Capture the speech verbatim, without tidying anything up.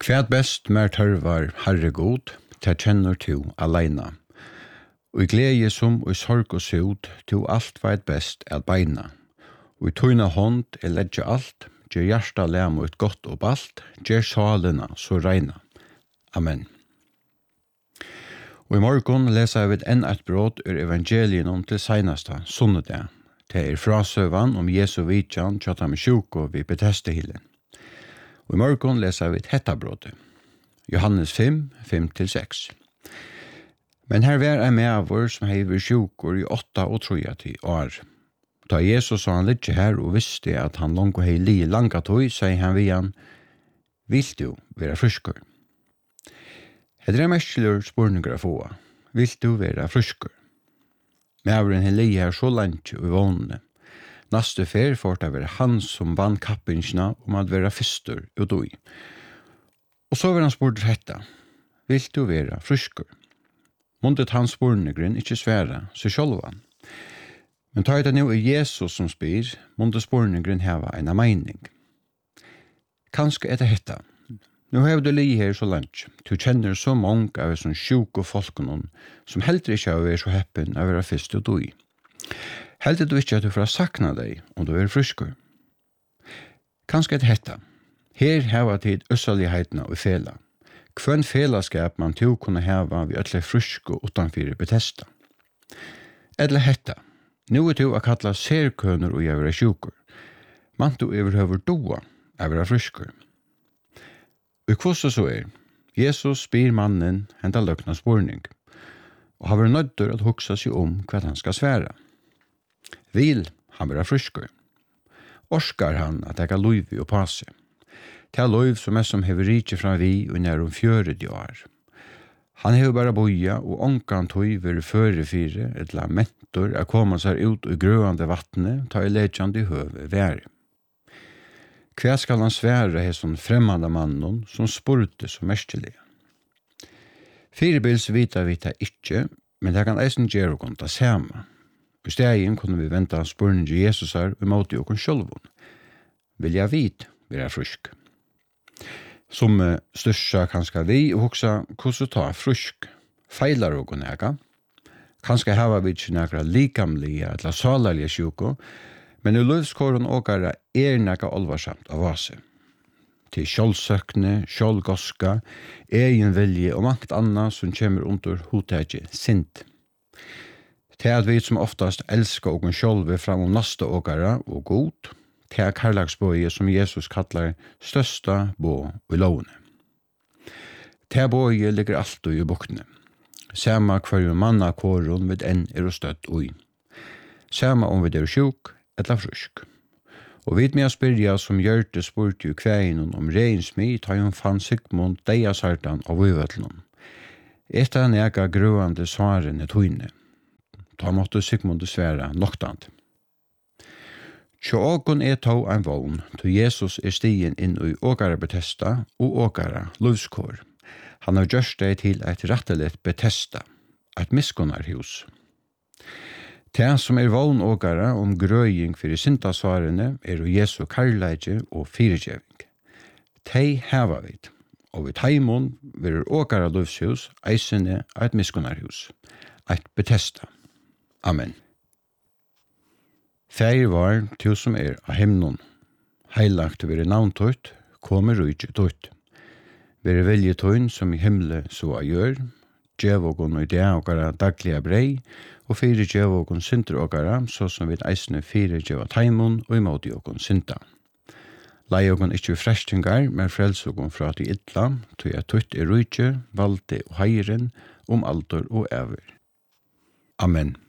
Kvært best mer tørvar Herre god, te kjenner to aleina. Og i glede som og i sorg og sod, to alt veit best at beina. Og i tøyna hånd er ledge alt, gjer hjersta lem ut godt og balt, gjer salena så reina. Amen. Og i morgon leser vi enn et brot ur evangelien om til seinasta sunnedag. Det er frasøvan om Jesu vidjan tjata med sjuko vid Betestehillen. Og i morgon leser vi hetta brotet. Johannes fem, fem til seks. Men her var en medavur som hever sjukur i åtta og trojati år. Da Jesus sa han litt her og visste at han langt hei li langa tog, sier han vi han, vil du være fruskur? Det er mestler spurningar få. Vil du være fruskur? Medavuren hei li her så langt og vånne. Naste fer får det være han som vann kappingsna om at være fyster og døy. Og så var han spurt hetta, vil du være fruskur? Mundet hans spurningren ikke svære seg sjølvan. Men tar det nå er Jesus som spyr, mundet spurningren heva en meining. Kanskje er det hetta. Nå har du li her så langt. Du kjenner så mange av sånne sjuke folkene som heller ikke er så heppen av å være fyst og døy. Heldig du ikke at du får sakna deg om du er fruskur. Kanskje er det hetta. Her heva tid øssaligheitene og fela. Hvem felaskap man til kunne heva vi øtle frusku utanfyrir Betesta. Edle hetta. Nu er du å kalla serkøner og jeg være sjukur. Man du overhøver doa av være fruskur. Og hvordan så er, Jesus spyr mannen henda løgna spurning, og har vært nødder at hugsa seg om hva han skal svære. Vil han være fruskur? Orskar han at eka loiv og passe? Det er loiv som er som hever rikje fra vi og nær om fjøret år. Han hever bare boia og onkan tøy være føre fire, et la mentor er koma seg ut i grøande vattne, ta i ledjande i høve være. Hva skal han svære hos en fremmande mannen som spurte så merkelig? Firebils vita vita ikkje, men det kan eisen gjøre oss det samme. I stegen kunne vi vente spurning til Jesus her og måte oss sjølvun. Vil jeg vite være frusk? Som størsta kanskje vi og hoksa hvordan ta frusk. Feilar oss nega. Kanskje hava vi ikke nekra likamlige eller salarlige sjuko, men i løvskåren åkara er nekka alvarsamt av vase. Til sjølvsøkne, sjølvgoska, egen vilje og mangt anna som kommer under hotegje sint. Til at vi som oftast elskar ogen sjølve fram om nasta åkara og god, til at karlagsbøye som Jesus kallar størsta bå i lovene. Til bøye ligger alt i bukne. Sama hver manna kåren vid enn er og støtt ui. Sama om vi er sjuk, eller frusk. Og vid med å spyrja som gjørte spurte jo kveinen om reinsmi, ta jo fann Sigmund deia sartan av vivøtlen. Etter han ega grøande svaren i tøyne. Ta måtte Sigmund svære noktant. Tjågon er tå en vogn, til Jesus er stigen inn i åkara Betesta og åkara lovskår. Han har gjørst det til et rettelet Betesta, et miskunnarhus. Det som er vogn åkara om grøying for sintasvarene er jo Jesu karlæge og firegjeving. Tei heva vid, og vid heimon vil åkara lovshus eisene et miskunnarhus, et Betesta. Amen. Færi var til som er av himnon. Heilagt vil navntøyt, kommer rujtje tøyt. Vil velje tøyn som i himle så a gjør, djevogon og idea åkara dagliga brei, og fire djevogon sinter åkara, så som vid eisne fire djeva taimon og imot åkon sinta. Lai åkon ikkje frestingar, men frels åkon fra til illa, tog jeg tøyt er rujtje, valde og heiren, om alder og over. Amen.